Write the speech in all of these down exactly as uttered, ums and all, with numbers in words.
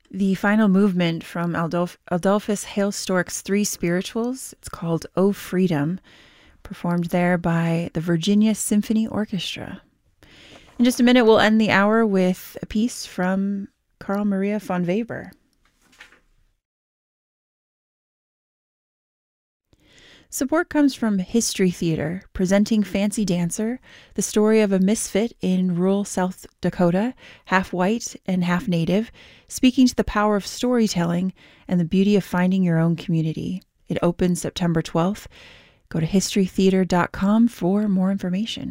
The final movement from Adolf- Adolphus Hailstork's Three Spirituals, it's called O Freedom, performed there by the Virginia Symphony Orchestra. In just a minute, we'll end the hour with a piece from Carl Maria von Weber. Support comes from History Theater, presenting Fancy Dancer, the story of a misfit in rural South Dakota, half white and half native, speaking to the power of storytelling and the beauty of finding your own community. It opens September twelfth. Go to history theater dot com for more information.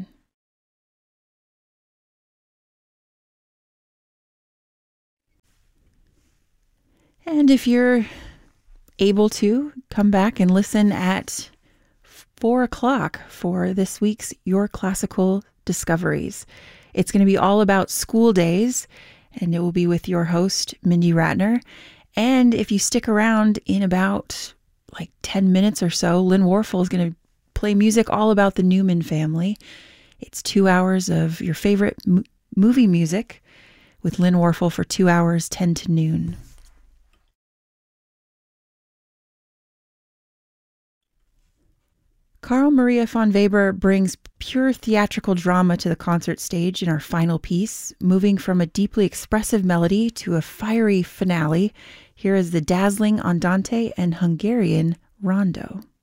And if you're able to, come back and listen at four o'clock for this week's Your Classical Discoveries. It's going to be all about school days, and it will be with your host, Mindy Ratner. And if you stick around in about like ten minutes or so, Lynn Warfel is going to play music all about the Newman family. It's two hours of your favorite m- movie music with Lynn Warfel for two hours, ten to noon. Carl Maria von Weber brings pure theatrical drama to the concert stage in our final piece, moving from a deeply expressive melody to a fiery finale. Here is the dazzling Andante and Hungarian Rondo.